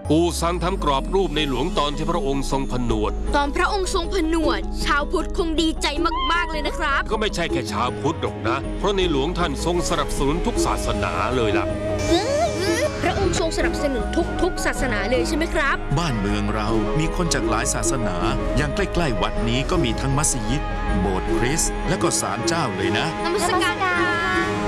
ปู่สั่งทำกรอบรูปในหลวงตอนที่พระองค์ทรงผนวดตอนพระองค์ทรงผนวดชาวพุทธคงดีใจมากๆเลยนะครับก็ไม่ใช่แค่ชาวพุทธหรอกนะเพราะในหลวงท่านทรงสนับสนุนทุกศาสนาเลยล่ะพระองค์ทรงสนับสนุนทุกศาสนาเลยใช่ไหมครับบ้านเมืองเรามีคนจากหลายศาสนาอย่างใกล้ๆวัดนี้ก็มีทั้งมัสยิดโบสถ์คริสต์และก็ศาลเจ้าเลยนะนมัสการ